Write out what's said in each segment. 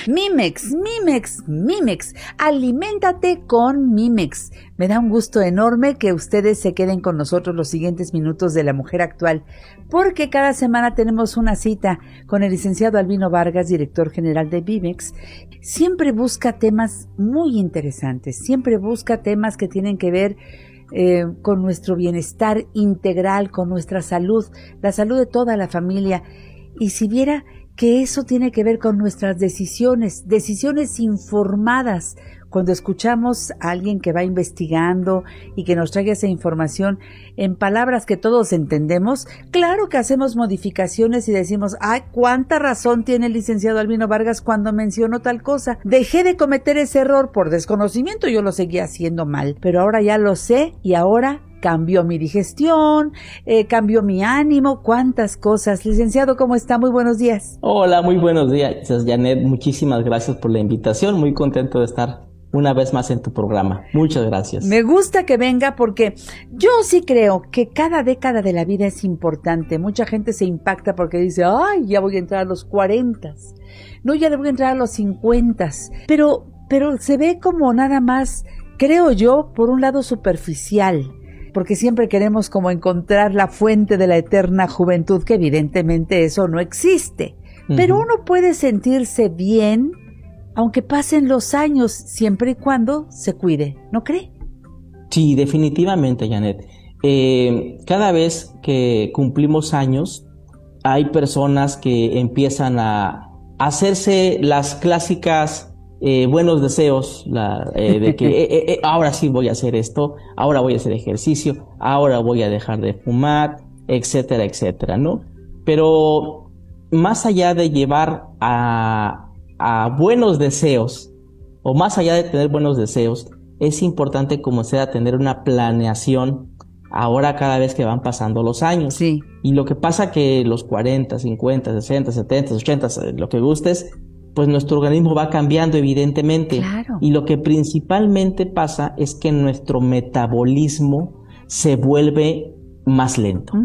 Mimex, Mimex, Mimex. Aliméntate con Mimex. Me da un gusto enorme que ustedes se queden con nosotros los siguientes minutos de La Mujer Actual, porque cada semana tenemos una cita con el licenciado Albino Vargas, director general de Mimex. Siempre busca temas muy interesantes, siempre busca temas que tienen que ver con nuestro bienestar integral, con nuestra salud, la salud de toda la familia. Y si viera que eso tiene que ver con nuestras decisiones informadas. Cuando escuchamos a alguien que va investigando y que nos traiga esa información en palabras que todos entendemos, claro que hacemos modificaciones y decimos, ¡ay, cuánta razón tiene el licenciado Albino Vargas cuando mencionó tal cosa! Dejé de cometer ese error por desconocimiento, yo lo seguía haciendo mal, pero ahora ya lo sé y ahora cambió mi digestión, cambió mi ánimo, cuántas cosas. Licenciado, ¿cómo está? Muy buenos días. Hola, muy buenos días, Janet. Muchísimas gracias por la invitación. Muy contento de estar una vez más en tu programa. Muchas gracias. Me gusta que venga porque yo sí creo que cada década de la vida es importante. Mucha gente se impacta porque dice, ay, ya voy a entrar a los 40. No, ya le voy a entrar a los 50. Pero se ve como nada más, creo yo, por un lado superficial. Porque siempre queremos como encontrar la fuente de la eterna juventud, que evidentemente eso no existe. Pero uno puede sentirse bien, aunque pasen los años, siempre y cuando se cuide, ¿no cree? Sí, definitivamente, Janet. Cada vez que cumplimos años, hay personas que empiezan a hacerse las clásicas buenos deseos, de que ahora sí voy a hacer esto, ahora voy a hacer ejercicio, ahora voy a dejar de fumar, etcétera, etcétera, ¿no? Pero más allá de llevar a buenos deseos, o más allá de tener buenos deseos, es importante comenzar a tener una planeación ahora cada vez que van pasando los años. Sí. Y lo que pasa que los 40, 50, 60, 70, 80, lo que gustes, pues nuestro organismo va cambiando evidentemente. Claro. Y lo que principalmente pasa es que nuestro metabolismo se vuelve más lento.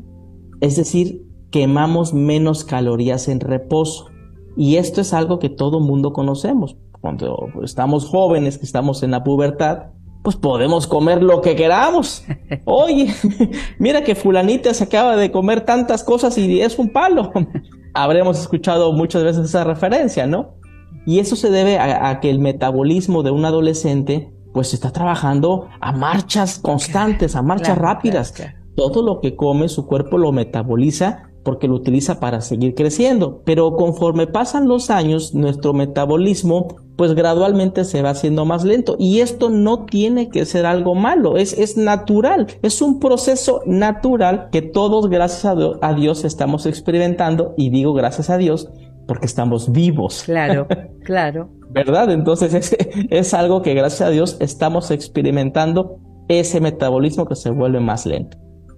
Es decir, quemamos menos calorías en reposo. Y esto es algo que todo mundo conocemos. Cuando estamos jóvenes, que estamos en la pubertad, pues podemos comer lo que queramos. Oye, mira que fulanita se acaba de comer tantas cosas y es un palo. Habremos escuchado muchas veces esa referencia, ¿no? Y eso se debe a que el metabolismo de un adolescente pues está trabajando a marchas constantes, a marchas rápidas. Claro. Todo lo que come su cuerpo lo metaboliza porque lo utiliza para seguir creciendo. Pero conforme pasan los años, nuestro metabolismo pues gradualmente se va haciendo más lento. Y esto no tiene que ser algo malo, es natural. Es un proceso natural que todos, gracias a Dios, estamos experimentando. Y digo gracias a Dios porque estamos vivos. Claro, claro. ¿Verdad? Entonces es algo que gracias a Dios estamos experimentando, ese metabolismo que se vuelve más lento.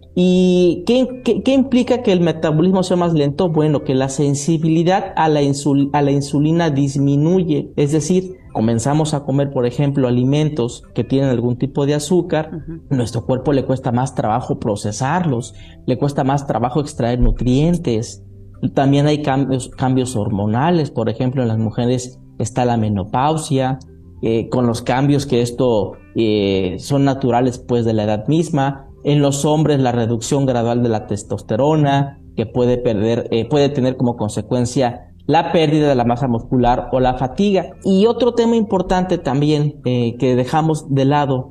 ¿Y qué implica que el metabolismo sea más lento? Bueno, que la sensibilidad a la insulina disminuye. Es decir, comenzamos a comer, por ejemplo, alimentos que tienen algún tipo de azúcar. Nuestro cuerpo le cuesta más trabajo procesarlos, le cuesta más trabajo extraer nutrientes. También hay cambios hormonales. Por ejemplo, en las mujeres está la menopausia, con los cambios que esto son naturales pues de la edad misma. En los hombres, la reducción gradual de la testosterona, que puede tener como consecuencia la pérdida de la masa muscular o la fatiga. Y otro tema importante también que dejamos de lado